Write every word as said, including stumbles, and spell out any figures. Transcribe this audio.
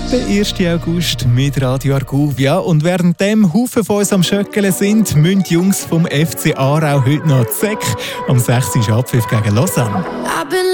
Der ersten August mit Radio Argovia. Und während dem Haufen von uns am Schöckeln sind, müssen die Jungs vom F C Aarau heute noch Zeck. Am sechsten ist Abpfiff gegen Lausanne.